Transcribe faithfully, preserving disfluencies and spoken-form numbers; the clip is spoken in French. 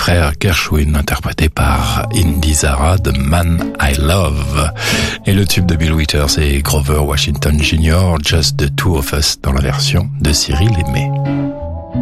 frères Gershwin, interprété par Indy Zara, The Man I Love. Et le tube de Bill Withers et Grover Washington junior, Just the Two of Us, dans la version de Cyril Aimé.